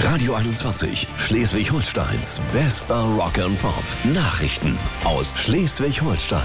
Radio 21, Schleswig-Holsteins bester Rock and Pop. Nachrichten aus Schleswig-Holstein.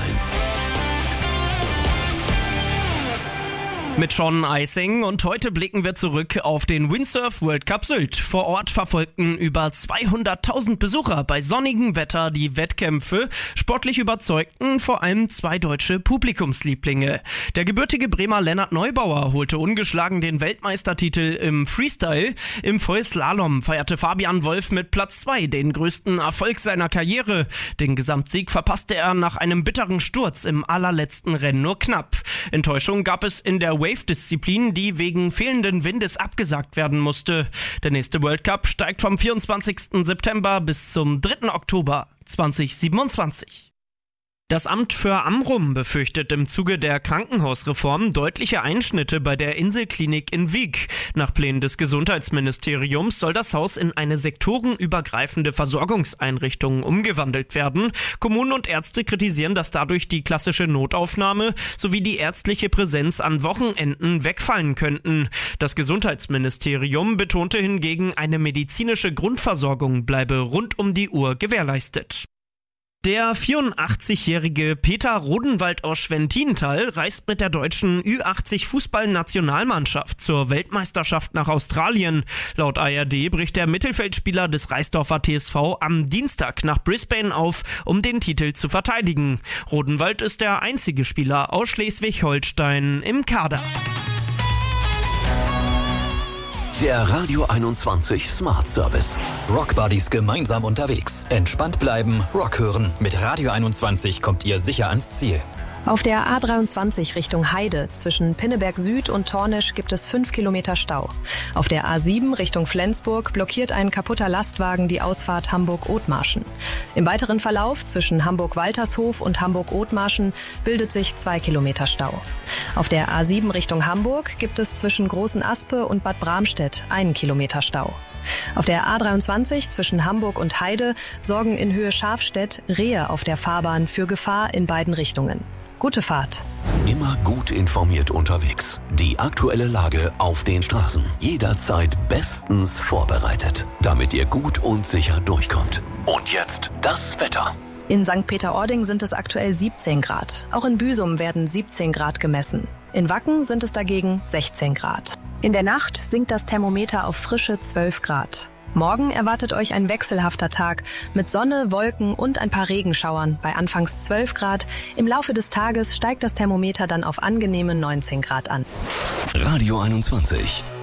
Mit Sean Eising und heute blicken wir zurück auf den Windsurf World Cup Sylt. Vor Ort verfolgten über 200.000 Besucher bei sonnigem Wetter die Wettkämpfe. Sportlich überzeugten vor allem zwei deutsche Publikumslieblinge. Der gebürtige Bremer Lennart Neubauer holte ungeschlagen den Weltmeistertitel im Freestyle. Im Vollslalom feierte Fabian Wolf mit Platz 2 den größten Erfolg seiner Karriere. Den Gesamtsieg verpasste er nach einem bitteren Sturz im allerletzten Rennen nur knapp. Enttäuschung gab es in der Wave-Disziplin, die wegen fehlenden Windes abgesagt werden musste. Der nächste World Cup steigt vom 24. September bis zum 3. Oktober 2027. Das Amt für Amrum befürchtet im Zuge der Krankenhausreform deutliche Einschnitte bei der Inselklinik in Wiek. Nach Plänen des Gesundheitsministeriums soll das Haus in eine sektorenübergreifende Versorgungseinrichtung umgewandelt werden. Kommunen und Ärzte kritisieren, dass dadurch die klassische Notaufnahme sowie die ärztliche Präsenz an Wochenenden wegfallen könnten. Das Gesundheitsministerium betonte hingegen, eine medizinische Grundversorgung bleibe rund um die Uhr gewährleistet. Der 84-jährige Peter Rodenwald aus Schwentintal reist mit der deutschen Ü80-Fußballnationalmannschaft zur Weltmeisterschaft nach Australien. Laut ARD bricht der Mittelfeldspieler des Reisdorfer TSV am Dienstag nach Brisbane auf, um den Titel zu verteidigen. Rodenwald ist der einzige Spieler aus Schleswig-Holstein im Kader. Der Radio 21 Smart Service. Rock Buddies gemeinsam unterwegs. Entspannt bleiben, Rock hören. Mit Radio 21 kommt ihr sicher ans Ziel. Auf der A23 Richtung Heide zwischen Pinneberg Süd und Tornisch gibt es 5 Kilometer Stau. Auf der A7 Richtung Flensburg blockiert ein kaputter Lastwagen die Ausfahrt Hamburg-Othmarschen. Im weiteren Verlauf zwischen Hamburg-Waltershof und Hamburg-Othmarschen bildet sich 2 Kilometer Stau. Auf der A7 Richtung Hamburg gibt es zwischen Großen Aspe und Bad Bramstedt 1 Kilometer Stau. Auf der A23 zwischen Hamburg und Heide sorgen in Höhe Schafstedt Rehe auf der Fahrbahn für Gefahr in beiden Richtungen. Gute Fahrt. Immer gut informiert unterwegs. Die aktuelle Lage auf den Straßen. Jederzeit bestens vorbereitet, damit ihr gut und sicher durchkommt. Und jetzt das Wetter. In St. Peter-Ording sind es aktuell 17 Grad. Auch in Büsum werden 17 Grad gemessen. In Wacken sind es dagegen 16 Grad. In der Nacht sinkt das Thermometer auf frische 12 Grad. Morgen erwartet euch ein wechselhafter Tag mit Sonne, Wolken und ein paar Regenschauern bei anfangs 12 Grad. Im Laufe des Tages steigt das Thermometer dann auf angenehme 19 Grad an. Radio 21.